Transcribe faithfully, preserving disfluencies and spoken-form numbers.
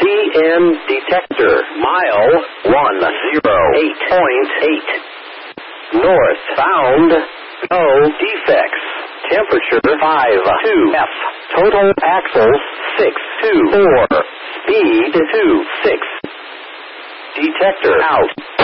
C N detector. Mile one zero eight point eight. Northbound. No defects. Temperature five two F. Total axles six two four. Speed two six. Detector out.